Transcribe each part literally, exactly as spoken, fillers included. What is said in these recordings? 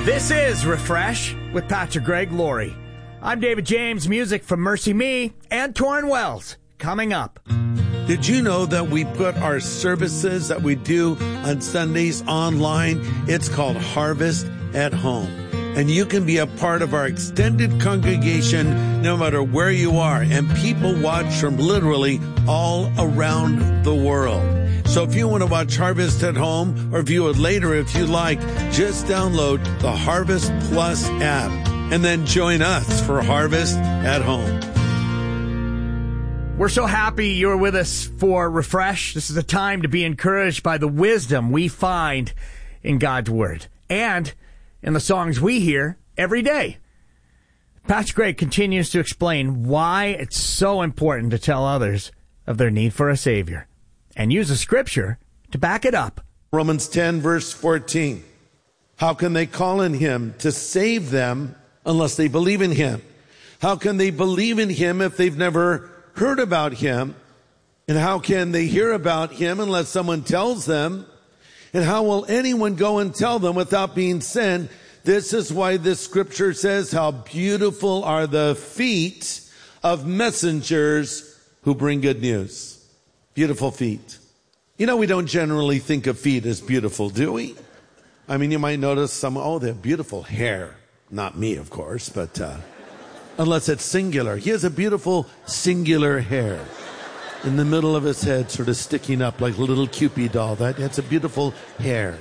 This is Refresh with Pastor Greg Laurie. I'm David James, music from Mercy Me and Torrin Wells. Coming up. Did you know that we put our services that we do on Sundays online? It's called Harvest at Home. And you can be a part of our extended congregation no matter where you are. And people watch from literally all around the world. So if you want to watch Harvest at Home or view it later if you like, just download the Harvest Plus app and then join us for Harvest at Home. We're so happy you're with us for Refresh. This is a time to be encouraged by the wisdom we find in God's Word and in the songs we hear every day. Pastor Greg continues to explain why it's so important to tell others of their need for a Savior and use a scripture to back it up. Romans ten, verse fourteen. How can they call on him to save them unless they believe in him? How can they believe in him if they've never heard about him? And how can they hear about him unless someone tells them? And how will anyone go and tell them without being sent? This is why this scripture says, how beautiful are the feet of messengers who bring good news. Beautiful feet. You know, we don't generally think of feet as beautiful, do we? I mean, you might notice some, oh, they have beautiful hair. Not me, of course, but uh, unless it's singular. He has a beautiful singular hair in the middle of his head, sort of sticking up like a little Cupid doll. That, that's a beautiful hair.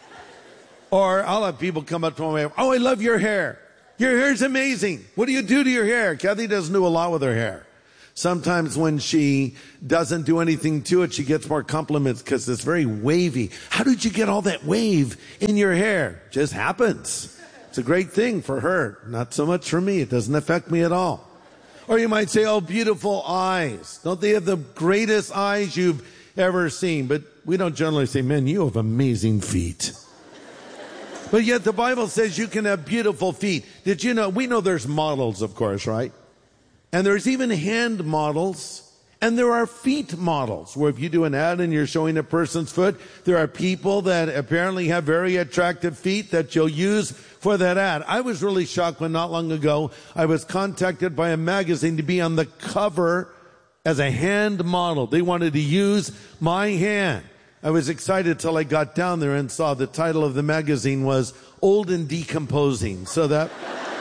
Or I'll have people come up to me, oh, I love your hair. Your hair's amazing. What do you do to your hair? Kathy doesn't do a lot with her hair. Sometimes when she doesn't do anything to it, she gets more compliments because it's very wavy. How did you get all that wave in your hair? Just happens. It's a great thing for her. Not so much for me. It doesn't affect me at all. Or you might say, oh, beautiful eyes. Don't they have the greatest eyes you've ever seen? But we don't generally say, man, you have amazing feet. But yet the Bible says you can have beautiful feet. Did you know? We know there's models, of course, right? And there's even hand models. And there are feet models, where if you do an ad and you're showing a person's foot, there are people that apparently have very attractive feet that you'll use for that ad. I was really shocked when not long ago I was contacted by a magazine to be on the cover as a hand model. They wanted to use my hand. I was excited till I got down there and saw the title of the magazine was Old and Decomposing. So that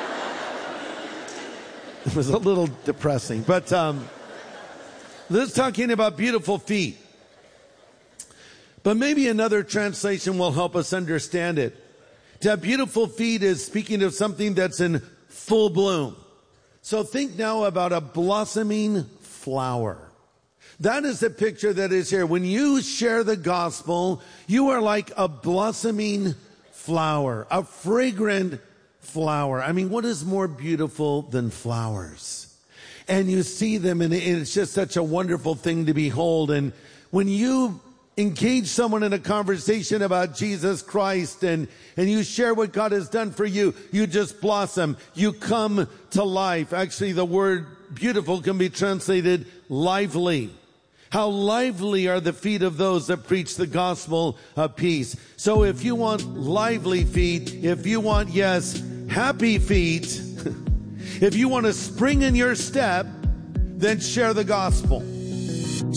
it was a little depressing. But um this is talking about beautiful feet. But maybe another translation will help us understand it. To have beautiful feet is speaking of something that's in full bloom. So think now about a blossoming flower. That is the picture that is here. When you share the gospel, you are like a blossoming flower, a fragrant flower. I mean, what is more beautiful than flowers? And you see them, and it's just such a wonderful thing to behold. And when you engage someone in a conversation about Jesus Christ and, and you share what God has done for you, you just blossom. You come to life. Actually, the word beautiful can be translated lively. How lively are the feet of those that preach the gospel of peace. So if you want lively feet, if you want, yes, happy feet, if you want a spring in your step, then share the gospel.